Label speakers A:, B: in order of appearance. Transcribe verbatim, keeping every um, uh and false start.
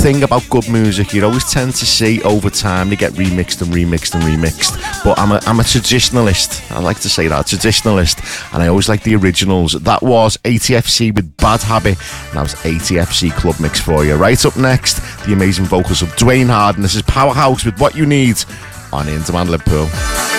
A: thing about good music. You always tend to see over time they get remixed and remixed and remixed. But I'm a, I'm a traditionalist. I like to say that, traditionalist. And I always like the originals. That was A T F C with Bad Habit. And that was A T F C Club Mix for you. Right up next, the amazing vocals of Dwayne Harden. This is Powerhouse with What You Need on In Demand Liverpool.